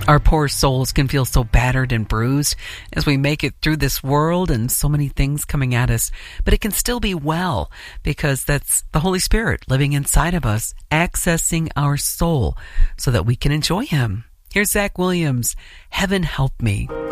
Our poor souls can feel so battered and bruised as we make it through this world and so many things coming at us. But it can still be well because that's the Holy Spirit living inside of us, accessing our soul so that we can enjoy Him. Here's Zach Williams, Heaven Help Me.